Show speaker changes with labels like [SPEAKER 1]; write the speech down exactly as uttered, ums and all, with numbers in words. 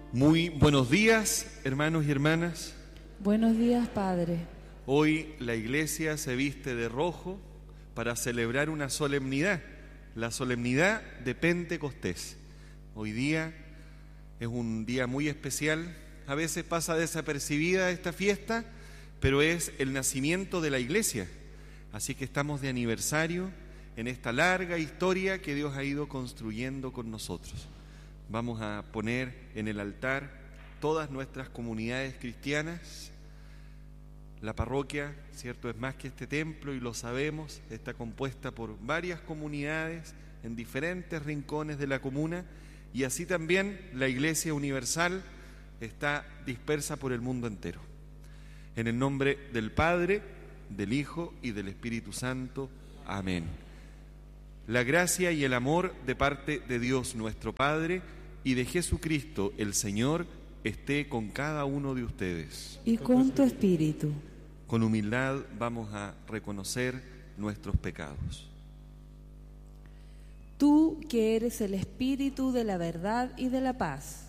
[SPEAKER 1] Muy buenos días, hermanos y hermanas.
[SPEAKER 2] Buenos días, Padre.
[SPEAKER 1] Hoy la iglesia se viste de rojo para celebrar una solemnidad, la solemnidad de Pentecostés. Hoy día es un día muy especial. A veces pasa desapercibida esta fiesta, pero es el nacimiento de la iglesia. Así que estamos de aniversario en esta larga historia que Dios ha ido construyendo con nosotros. Vamos a poner en el altar todas nuestras comunidades cristianas. La parroquia, cierto, es más que este templo y lo sabemos, está compuesta por varias comunidades en diferentes rincones de la comuna, y así también la Iglesia Universal está dispersa por el mundo entero. En el nombre del Padre, del Hijo y del Espíritu Santo. Amén. La gracia y el amor de parte de Dios nuestro Padre y de Jesucristo el Señor esté con cada uno de ustedes.
[SPEAKER 2] Y con tu espíritu.
[SPEAKER 1] Con humildad vamos a reconocer nuestros pecados.
[SPEAKER 2] Tú que eres el espíritu de la verdad y de la paz,